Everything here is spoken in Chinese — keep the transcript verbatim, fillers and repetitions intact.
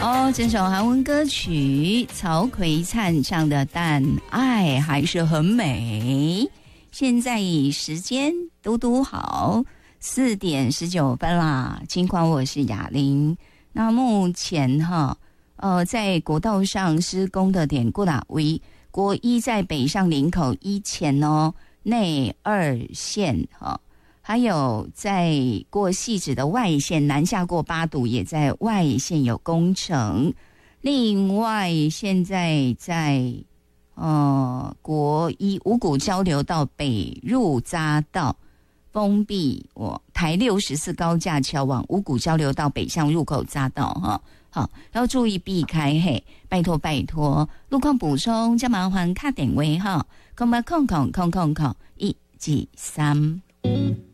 哦，这首韩文歌曲曹奎灿唱的《但爱还是很美》。现在时间嘟嘟好，四点十九分啦。尽管我是雅玲，那目前哈，呃，在国道上施工的点过哪位？国一在北上林口一前哦，内二线哈。还有在过汐止的外线，南下过八堵也在外线有工程。另外，现在在呃国一五股交流道北入匝道封闭，我台六十四高架桥往五股交流道北向入口匝道哈，好，要注意避开嘿，拜托拜托。路况补充，加麻烦卡点位哈，空八空空空空空一、二、三。